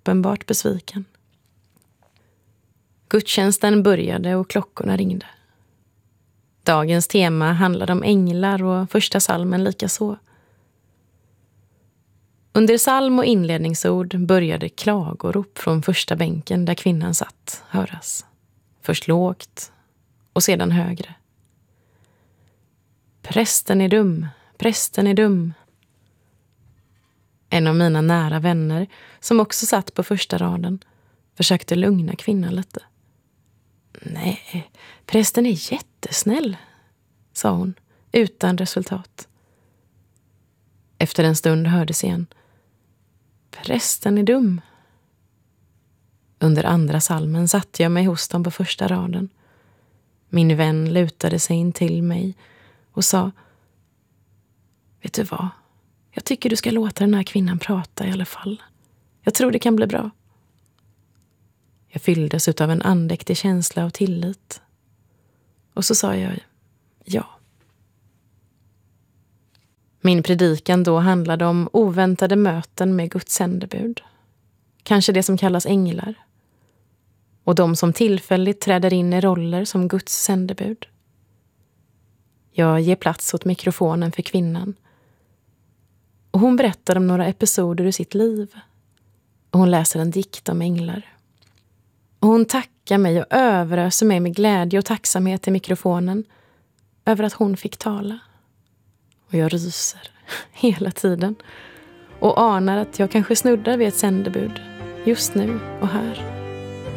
uppenbart besviken. Gudstjänsten började och klockorna ringde. Dagens tema handlade om änglar och första salmen lika så. Under salm och inledningsord började klagorop från första bänken där kvinnan satt höras. Först lågt och sedan högre. Prästen är dum, prästen är dum. En av mina nära vänner, som också satt på första raden, försökte lugna kvinnan lite. Nej, prästen är jättesnäll, sa hon, utan resultat. Efter en stund hördes igen. Prästen är dum. Under andra salmen satte jag mig hos dem på första raden. Min vän lutade sig in till mig och sa: vet du vad? Jag tycker du ska låta den här kvinnan prata i alla fall. Jag tror det kan bli bra. Jag fylldes av en andäktig känsla av tillit. Och så sa jag ja. Min predikan då handlade om oväntade möten med Guds sändebud. Kanske det som kallas änglar. Och de som tillfälligt träder in i roller som Guds sändebud. Jag ger plats åt mikrofonen för kvinnan. Och hon berättar om några episoder ur sitt liv. Och hon läser en dikt om änglar. Och hon tackar mig och överöser mig med glädje och tacksamhet i mikrofonen över att hon fick tala. Och jag ryser hela tiden och anar att jag kanske snuddar vid ett sändebud just nu och här.